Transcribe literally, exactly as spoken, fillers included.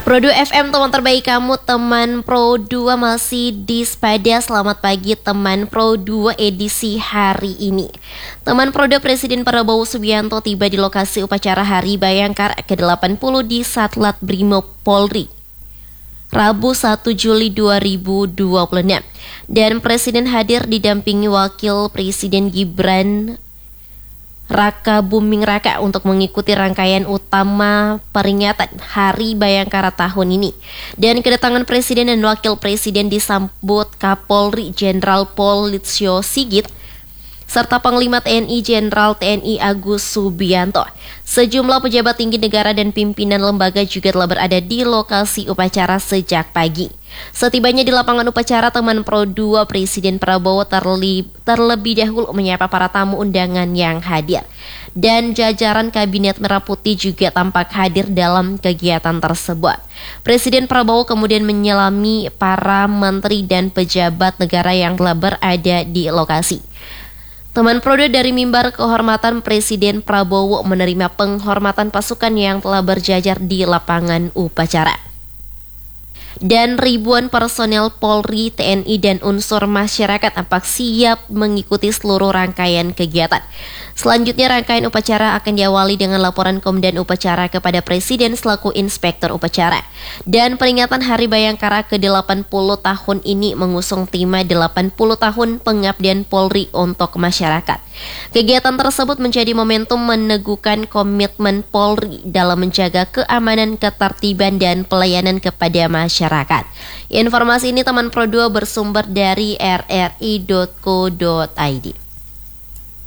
Pro dua F M, teman terbaik kamu, teman Pro dua masih di Spada. Selamat pagi teman Pro dua edisi hari ini. Teman Pro dua, Presiden Prabowo Subianto tiba di lokasi upacara Hari Bayangkara ke delapan puluh di Satlat Brimob Polri, Rabu satu Juli dua ribu dua puluh enam. Dan Presiden hadir didampingi Wakil Presiden Gibran Raka Buming Raka untuk mengikuti rangkaian utama peringatan Hari Bayangkara tahun ini. Dan kedatangan Presiden dan Wakil Presiden disambut Kapolri Jenderal Pol Listio Sigit serta Panglima T N I Jenderal T N I Agus Subianto. Sejumlah pejabat tinggi negara dan pimpinan lembaga juga telah berada di lokasi upacara sejak pagi. Setibanya di lapangan upacara, teman Pro dua, Presiden Prabowo terli, terlebih dahulu menyapa para tamu undangan yang hadir. Dan jajaran Kabinet Merah Putih juga tampak hadir dalam kegiatan tersebut. Presiden Prabowo kemudian menyelami para menteri dan pejabat negara yang telah berada di lokasi. Teman Pro dua, dari mimbar kehormatan, Presiden Prabowo menerima penghormatan pasukan yang telah berjajar di lapangan upacara. Dan ribuan personel Polri, T N I, dan unsur masyarakat tampak siap mengikuti seluruh rangkaian kegiatan. Selanjutnya, rangkaian upacara akan diawali dengan laporan Komandan Upacara kepada Presiden selaku Inspektur Upacara. Dan peringatan Hari Bayangkara ke delapan puluh tahun ini mengusung tema delapan puluh tahun Pengabdian Polri untuk Masyarakat. Kegiatan tersebut menjadi momentum meneguhkan komitmen Polri dalam menjaga keamanan, ketertiban, dan pelayanan kepada masyarakat. Informasi ini teman Pro dua bersumber dari r r i dot co dot i d.